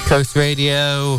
Coast Radio.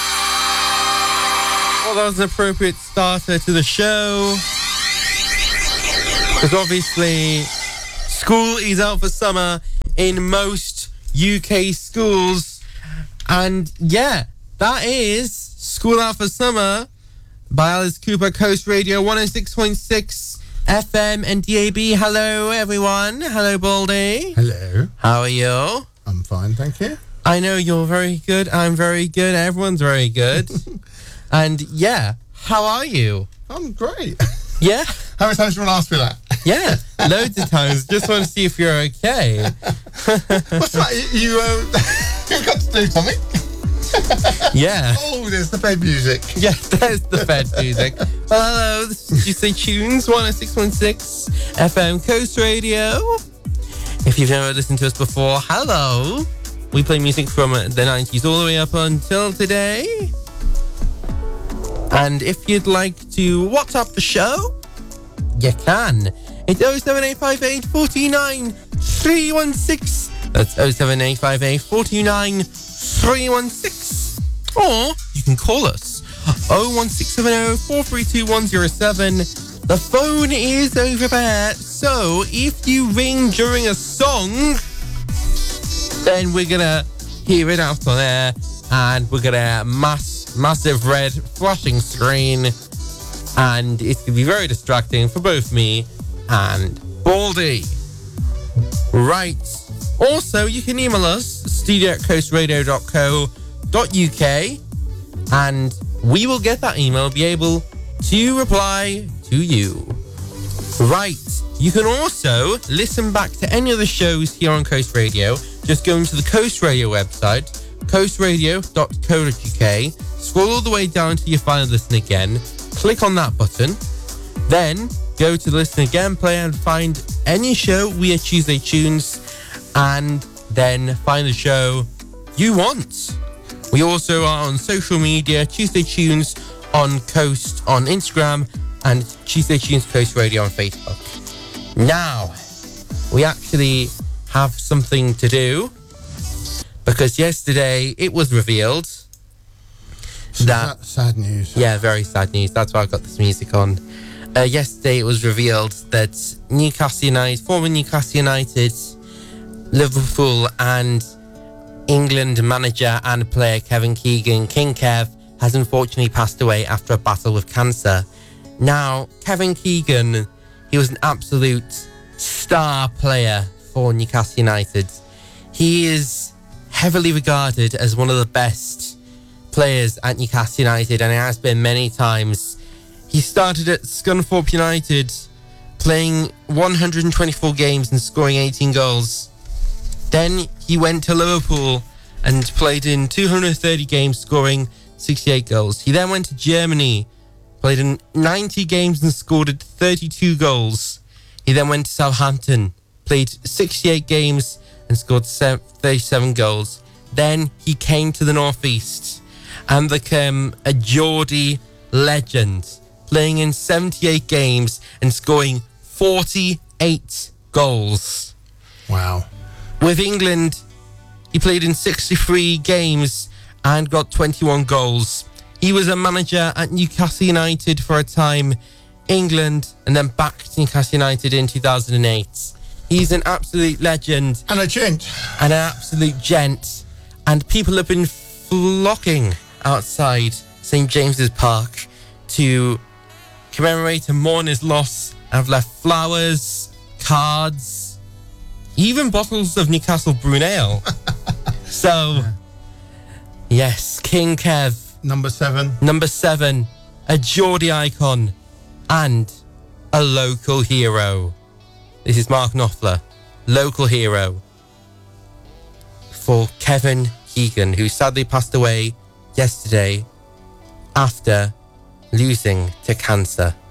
Well, that was an appropriate starter to the show. Because obviously, school is out for summer in most UK schools. And yeah, that is School Out for Summer by Alice Cooper, Coast Radio 106.6 FM and DAB. Hello, everyone. Hello, Baldy. Hello. How are you? I'm fine, thank you. I know you're very good. I'm very good. Everyone's very good. And yeah, how are you? I'm great. Yeah? How many times do you want to ask me that? Yeah, loads of times. Just want to see if you're okay. What's that? You got to do something? Yeah. Oh, there's the bed music. Yeah, there's the bed music. Well, hello, this is You Say Tunes, 106.6 FM Coast Radio. If you've never listened to us before, hello. We play music from the 90s all the way up until today. And if you'd like to WhatsApp the show, you can. It's 07858 49 316. That's 07858 49 316. Or you can call us 01670 432 107. The phone is over there. So if you ring during a song, then we're gonna hear it out on air, and we're gonna massive red flashing screen, and it's gonna be very distracting for both me and Baldy. Right. Also, you can email us studio@coastradio.co.uk, and we will get that email, be able to reply to you. Right. You can also listen back to any of the shows here on Coast Radio. Just go into the Coast Radio website, coastradio.co.uk, scroll all the way down to your final listen again, click on that button, then go to the listen again player and find any show. We are Tuesday Tunes, and then find the show you want. We also are on social media, Tuesday Tunes on Coast on Instagram, and Tuesday Tunes Coast Radio on Facebook. Now, we actually have something to do, because yesterday it was revealed that... Sad news. Yeah, very sad news. That's why I got this music on. Yesterday it was revealed that Newcastle United, former Newcastle United, Liverpool and England manager and player Kevin Keegan, King Kev, has unfortunately passed away after a battle with cancer. Now, Kevin Keegan, he was an absolute star player for Newcastle United. He is heavily regarded as one of the best players at Newcastle United, and it has been many times. He started at Scunthorpe United, playing 124 games and scoring 18 goals. Then he went to Liverpool and played in 230 games, scoring 68 goals. He then went to Germany, played in 90 games and scored 32 goals. He then went to Southampton, played 68 games and scored 37 goals. Then he came to the North East and became a Geordie legend, playing in 78 games and scoring 48 goals. Wow. With England, he played in 63 games and got 21 goals. He was a manager at Newcastle United for a time, England, and then back to Newcastle United in 2008. He's an absolute legend. And a gent. And an absolute gent. And people have been flocking outside St. James's Park to commemorate and mourn his loss. I've left flowers, cards, even bottles of Newcastle Brunel. So, yes, King Kev. Number 7. Number 7, a Geordie icon and a local hero. This is Mark Knopfler, local hero for Kevin Keegan, who sadly passed away yesterday after losing to cancer.